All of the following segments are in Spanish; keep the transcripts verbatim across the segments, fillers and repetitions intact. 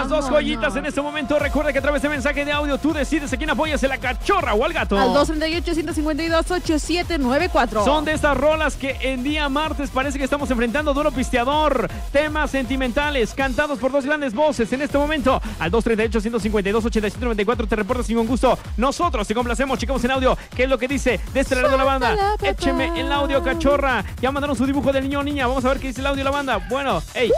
las dos joyitas en este momento. Recuerda que a través de mensaje de audio tú decides a quién apoyas, en la cachorra o al gato. Al dos treinta y ocho, ciento cincuenta y dos, ochenta y siete noventa y cuatro. Son de estas rolas que en día martes parece que estamos enfrentando duro pisteador. Temas sentimentales cantados por dos grandes voces en este momento. Al dos treinta y ocho, ciento cincuenta y dos, ochenta y siete noventa y cuatro te reportas sin un gusto. Nosotros te complacemos, checamos en audio qué es lo que dice de este lado de la banda. Écheme el audio, cachorra. Ya mandaron su dibujo del niño o niña. Vamos a ver qué dice el audio de la banda. Bueno, hey.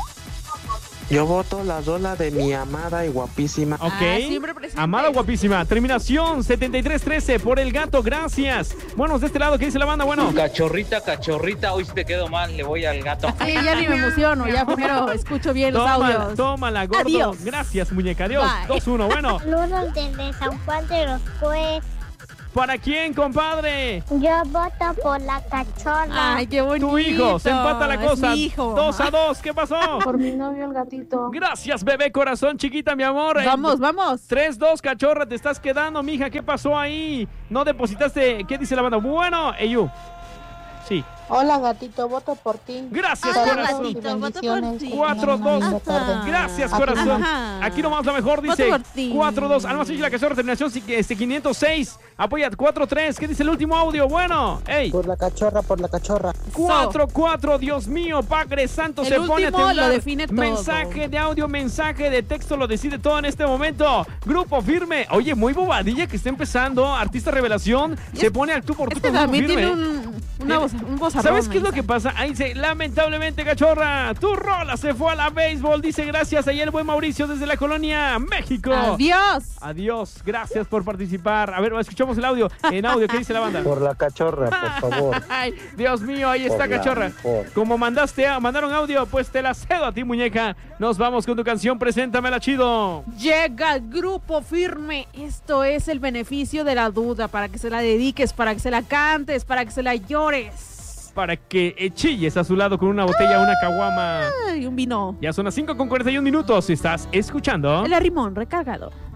Yo voto la rola de mi amada y guapísima. Ok. Ah, amada guapísima. Terminación setenta y tres trece por el gato. Gracias. Bueno, de este lado, ¿qué dice la banda? Bueno. Cachorrita, cachorrita. Hoy si te quedo mal, le voy al gato. Sí, ya ni me emociono. Ya primero escucho bien los Tómala, audios. Tómala, gordo. Adiós. Gracias, muñeca. Adiós. dos uno. Bueno. Saludos desde San Juan de los Juez. ¿Para quién, compadre? Yo voto por la cachorra. Ay, qué bonito. Tu hijo. Se empata la cosa. Es mi hijo. Dos a dos. ¿Qué pasó? Por mi novio, el gatito. Gracias, bebé corazón, chiquita, mi amor. Vamos, vamos. tres dos, cachorra, te estás quedando, mija. ¿Qué pasó ahí? No depositaste. ¿Qué dice la banda? Bueno, Eyu. Sí. Hola, gatito, voto por ti. Gracias, Hola, corazón. gatito, voto por ti. cuatro dos. Gracias, corazón. Ajá. Aquí nomás la mejor dice Voto por ti. cuatro dos. Alma Sushi, la cachorra, terminación este, quinientos seis. Apoya cuatro tres. ¿Qué dice el último audio? Bueno, hey. Por la cachorra, por la cachorra. cuatro cuatro. Dios mío, Padre Santo, El se pone a último temblar. lo define todo. Mensaje de audio, mensaje de texto, lo decide todo en este momento. Grupo Firme. Oye, muy bobadilla que está empezando. Artista revelación. Se Es- pone al tú por tú Este con Grupo también Firme. tiene un, una voz, un vozarrón. ¿Sabes qué es lo que mensaje. pasa? Ahí dice, lamentablemente, cachorra, tu rola se fue a la béisbol. Dice, gracias, ahí el buen Mauricio desde la colonia México. Adiós. Adiós, gracias por participar. A ver, escuchamos el audio. En audio, ¿qué dice la banda? Por la cachorra, por favor. Ay, Dios mío, ahí está, Por la cachorra. mejor. Como mandaste, a, mandaron audio, pues te la cedo a ti, muñeca. Nos vamos con tu canción, preséntamela, chido. Llega el Grupo Firme. Esto es el beneficio de la duda, para que se la dediques, para que se la cantes, para que se la llores. Para que eh, chilles a su lado con una botella, una caguama. Ay, un vino. Ya son las cinco con cuarenta y un minutos. Estás escuchando El arrimón recargado.